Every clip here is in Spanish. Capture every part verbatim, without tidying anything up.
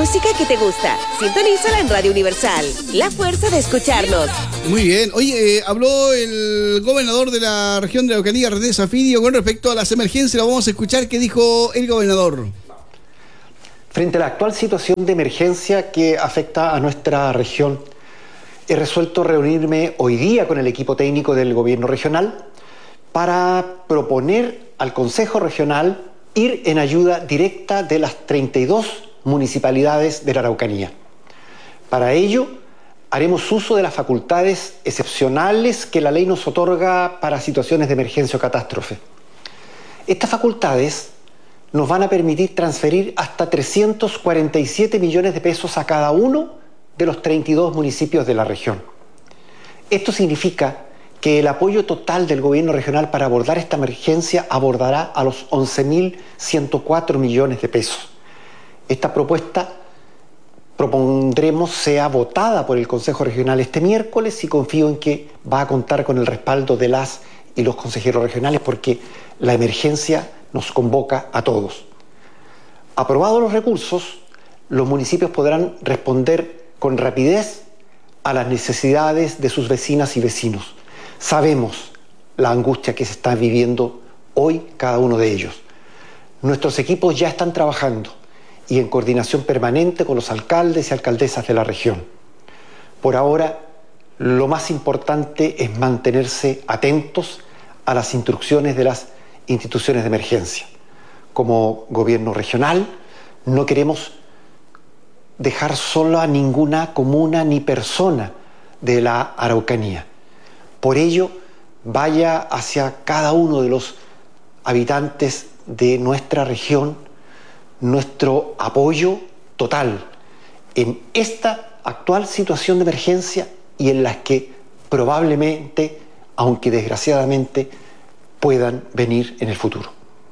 música que te gusta. Sintonízala en Radio Universal. La fuerza de escucharnos. Muy bien. Oye, eh, habló el gobernador de la región de la Araucanía, René Zafidio, con respecto a las emergencias. Lo vamos a escuchar. ¿Qué dijo el gobernador? Frente a la actual situación de emergencia que afecta a nuestra región, he resuelto reunirme hoy día con el equipo técnico del gobierno regional para proponer al Consejo Regional ir en ayuda directa de las treinta y dos municipalidades de la Araucanía. Para ello, haremos uso de las facultades excepcionales que la ley nos otorga para situaciones de emergencia o catástrofe. Estas facultades nos van a permitir transferir hasta trescientos cuarenta y siete millones de pesos a cada uno de los treinta y dos municipios de la región. Esto significa que el apoyo total del gobierno regional para abordar esta emergencia abordará a los once mil ciento cuatro millones de pesos. Esta propuesta propondremos sea votada por el Consejo Regional este miércoles y confío en que va a contar con el respaldo de las y los consejeros regionales porque la emergencia nos convoca a todos. Aprobados los recursos, los municipios podrán responder con rapidez a las necesidades de sus vecinas y vecinos. Sabemos la angustia que se está viviendo hoy cada uno de ellos. Nuestros equipos ya están trabajando y en coordinación permanente con los alcaldes y alcaldesas de la región. Por ahora, lo más importante es mantenerse atentos a las instrucciones de las instituciones de emergencia. Como gobierno regional, no queremos dejar sola a ninguna comuna ni persona de la Araucanía. Por ello, vaya hacia cada uno de los habitantes de nuestra región nuestro apoyo total en esta actual situación de emergencia y en las que probablemente, aunque desgraciadamente, puedan venir en el futuro.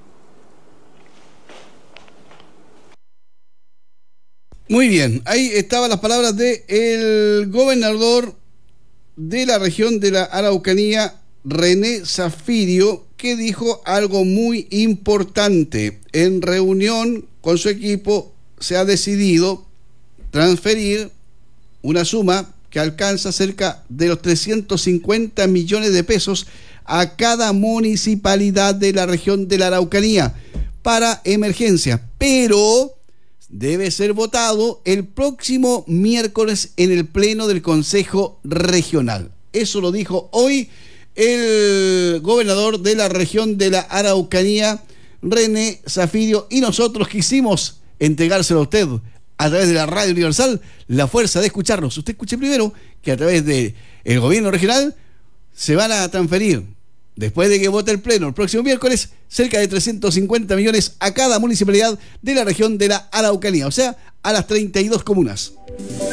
Muy bien, ahí estaban las palabras del gobernador de la región de la Araucanía, René Zafidio, que dijo algo muy importante. En reunión con su equipo se ha decidido transferir una suma que alcanza cerca de los trescientos cincuenta millones de pesos a cada municipalidad de la región de la Araucanía para emergencia, pero debe ser votado el próximo miércoles en el pleno del Consejo Regional. Eso lo dijo hoy el gobernador de la región de la Araucanía, René Zafidio, y nosotros quisimos entregárselo a usted a través de la Radio Universal, la fuerza de escucharnos. Usted escuche primero que a través del gobierno regional se van a transferir, después de que vote el pleno el próximo miércoles, cerca de trescientos cincuenta millones a cada municipalidad de la región de la Araucanía, o sea, a las treinta y dos comunas.